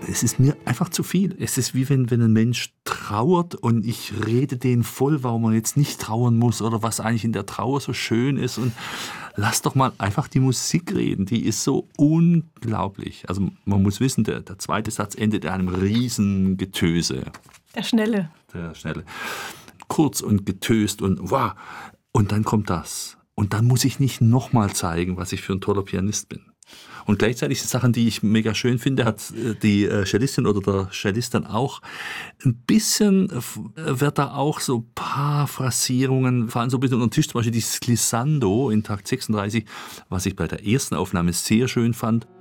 es ist mir einfach zu viel. Es ist wie wenn ein Mensch trauert und ich rede den voll, warum er jetzt nicht trauern muss oder was eigentlich in der Trauer so schön ist. Und lass doch mal einfach die Musik reden, die ist so unglaublich. Also man muss wissen, der zweite Satz endet in einem riesen Getöse. Der Schnelle. Kurz und getöst und wow. Und dann kommt das. Und dann muss ich nicht nochmal zeigen, was ich für ein toller Pianist bin. Und gleichzeitig die Sachen, die ich mega schön finde, hat die Cellistin oder der Cellist dann auch ein bisschen, wird da auch so ein paar Phrasierungen, fallen so ein bisschen unter den Tisch, zum Beispiel dieses Glissando in Takt 36, was ich bei der ersten Aufnahme sehr schön fand.